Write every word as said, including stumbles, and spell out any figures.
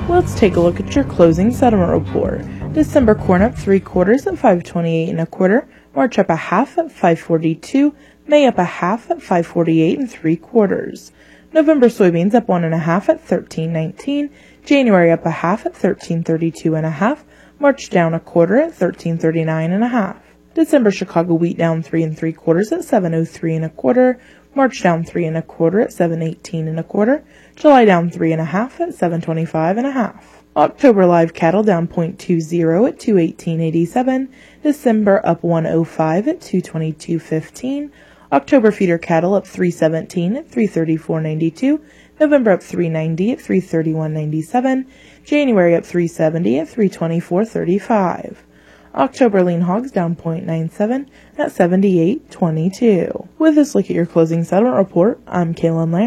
Let's take a look at your closing settlement report. December corn up three quarters at five twenty-eight and a quarter. March up a half at five forty-two. May up a half at five forty-eight and three quarters. November soybeans up one and a half at thirteen nineteen. January up a half at thirteen thirty-two and a half. March down a quarter at thirteen thirty-nine and a half. December Chicago wheat down three and three quarters at seven oh three and a quarter. March down three and a quarter at seven eighteen and a quarter. July down three and a half at seven twenty-five and a half. October live cattle down zero point two zero at two eighteen eighty-seven. December up one oh five at two twenty-two fifteen. October feeder cattle up three seventeen at three thirty-four ninety-two. November up three ninety at three thirty-one ninety-seven. January up three seventy at three twenty-four thirty-five. October lean hogs down zero point nine seven at seventy-eight twenty-two. With this look at your closing settlement report, I'm Kaylin Lamb.